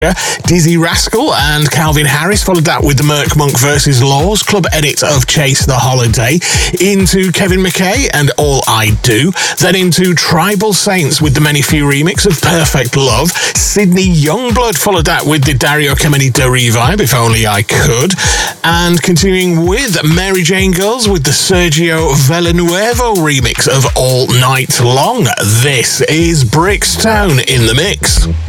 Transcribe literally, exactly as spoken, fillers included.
Dizzy Rascal and Calvin Harris followed that with the Merc Monk versus Laws club edit of Chase the Holiday, into Kevin McKay and All I Do, then into Tribal Saints with the Many Few remix of Perfect Love. Sydney Youngblood followed that with the Dario Camini De Revive, If Only I Could, and continuing with Mary Jane Girls with the Sergio Villanuevo remix of All Night Long. This is Brickstown in the mix.